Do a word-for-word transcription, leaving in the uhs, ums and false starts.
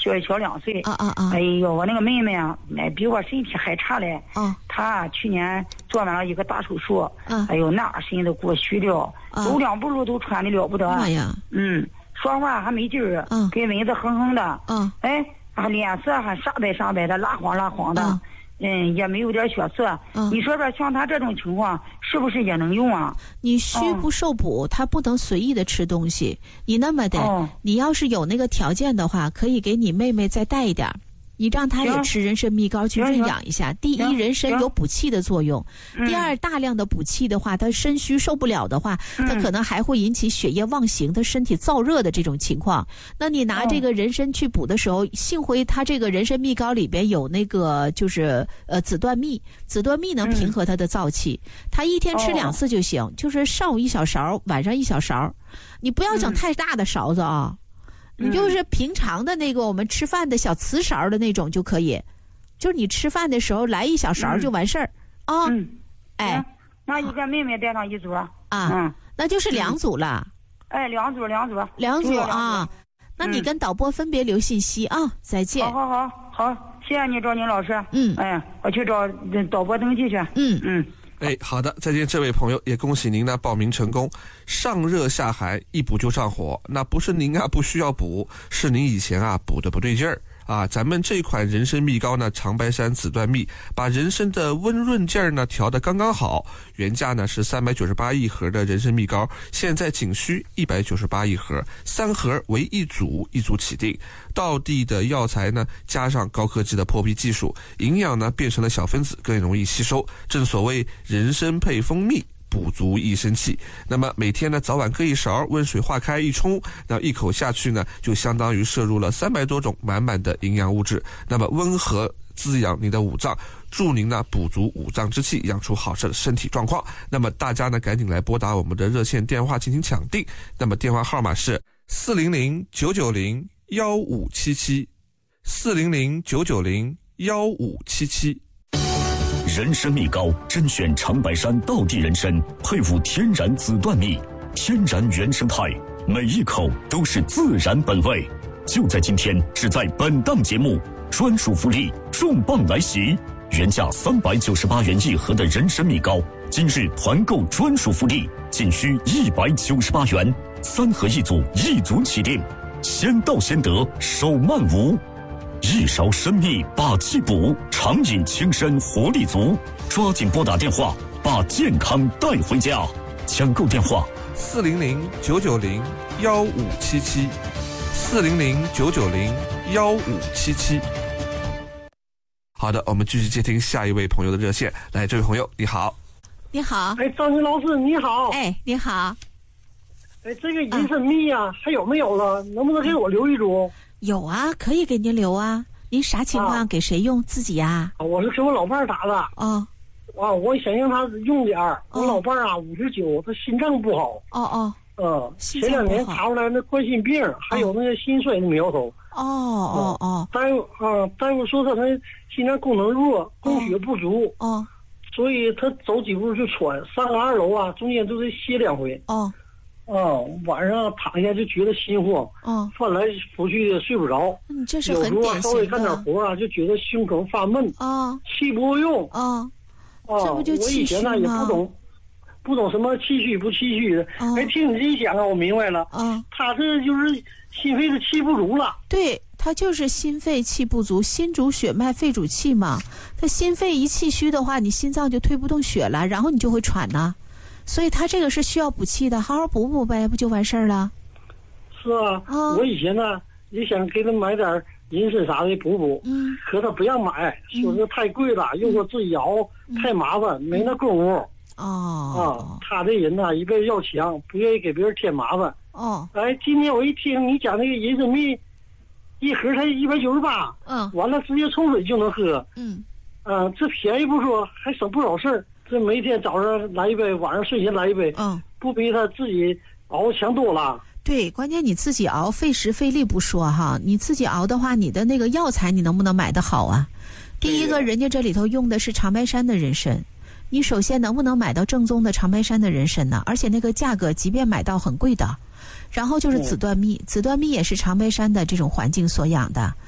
小小两岁。 啊啊啊！ 哎呦，我那个妹妹啊，哎，比我身体还差嘞。 哦。 她去年做完了一个大手术。 嗯。 哎呦，那身子给我虚掉，走两步路都喘的了不得。 哎呀。 嗯，说话还没劲儿。 嗯。 跟蚊子哼哼的。 嗯。 哎，啊，脸色还煞白煞白的，蜡黄蜡黄的。嗯。嗯，也没有点血色。嗯。你说说，像他这种情况，是不是也能用啊？ 你虚不受补，他不能随意的吃东西。你那么的， 哦、 你要是有那个条件的话，可以给你妹妹再带一点。你让她也吃人参蜜膏去润养一下。第一，人参有补气的作用；第二，大量的补气的话，她身虚受不了的话，她可能还会引起血液妄行，她身体燥热的这种情况。那你拿这个人参去补的时候，幸亏它这个人参蜜膏里边有那个就是呃紫椴蜜，紫椴蜜能平和她的燥气。她一天吃两次就行，就是上午一小勺，晚上一小勺。你不要整太大的勺子啊。你就是平常的那个我们吃饭的小瓷勺的那种就可以，就是你吃饭的时候来一小勺就完事儿啊。 嗯， 哎， 那一个妹妹带上一组啊， 嗯，那就是两组了。 哎，两组两组两组啊。那你跟导播分别留信息啊，再见。 好好好好，谢谢你赵宁老师。 嗯， 哎，我去找导播登记去。 嗯嗯。 哎，好的，再见，这位朋友，也恭喜您呢报名成功。上热下寒，一补就上火，那不是您啊不需要补，是您以前啊补的不对劲儿啊。咱们这款人参蜜膏呢，长白山紫椴蜜，把人参的温润劲儿呢调得刚刚好。原价呢是三百九十八一盒的人参蜜膏，现在仅需一百九十八一盒，三盒为一组，一组起订。道地的药材呢，加上高科技的破壁技术，营养呢变成了小分子，更容易吸收。正所谓人参配蜂蜜，补足一身气。那么每天呢早晚各一勺，温水化开一冲，那一口下去呢，就相当于摄入了三百多种满满的营养物质。那么温和滋养您的五脏，助您呢补足五脏之气，养出好的身体状况。那么大家呢赶紧来拨打我们的热线电话进行抢订。那么电话号码是四零零九九零幺五七七，四零零九九零幺五七七。 人参蜜膏甄选长白山道地人参，配伍天然紫椴蜜，天然原生态，每一口都是自然本味。就在今天，只在本档节目，专属福利重磅来袭！原价三百九十八元一盒的人参蜜膏，今日团购专属福利，仅需一百九十八元，三盒一组，一组起订。先到先得，手慢无。一勺参蜜把气补，常饮轻身活力足。抓紧拨打电话，把健康带回家。抢购电话： 四零零九九零幺五七七，四零零九九零幺五七七。好的，我们继续接听下一位朋友的热线。来，这位朋友，你好。 你好。 哎，张军老师，你好。 哎，你好。 哎，这个人参蜜呀、啊，还有没有了？能不能给我留一组？ 有啊，可以给您留啊。您啥情况？啊、给谁用？自己呀、 啊？我是给我老伴儿打的。 哦。 啊，我想让他用点儿。我老伴儿啊，五十九，他心脏不好。 哦哦。 嗯，前两年查出来那冠心病，哦、还有那个心衰的苗头。 哦哦哦。 大夫啊，大夫说他那心脏功能弱，供血不足。 哦。 所以他走几步就喘，上个二楼啊，中间都得歇两回。 哦。 啊，晚上躺下就觉得心慌， 嗯， 翻来覆去的睡不着。 嗯，这是很典型的。 有时候稍微干点活啊，就觉得胸口发闷， 啊， 气不够用， 啊， 啊， 这不就气虚吗？ 我以前呢也不懂，不懂什么气虚不气虚的。 啊、 哎，听你这一讲啊，我明白了。 啊， 他这就是心肺的气不足了。 对，他就是心肺气不足，心主血脉，肺主气嘛。他心肺一气虚的话，你心脏就推不动血了，然后你就会喘呐。所以他这个是需要补气的，好好补补呗，不就完事儿了？ 是啊，哦、我以前呢也想给他买点人参啥的补补， 嗯， 可他不让买，说是太贵了，嗯、又说自己熬、嗯、太麻烦，没那功夫。 哦， 啊，他这人呢一辈子要强，不愿意给别人添麻烦。 哦， 哎，今天我一听你讲那个人参蜜，一盒才一百九十八， 嗯， 完了直接冲水就能喝， 嗯， 嗯、呃，这便宜不说，还省不少事儿。这每天早上来一杯，晚上睡前来一杯， 嗯， 不比他自己熬强多了。 对，关键你自己熬费时费力不说哈，你自己熬的话，你的那个药材你能不能买得好啊？第一个，人家这里头用的是长白山的人参，你首先能不能买到正宗的长白山的人参呢？而且那个价格即便买到很贵的。然后就是紫椴蜜，紫椴蜜也是长白山的这种环境所养的。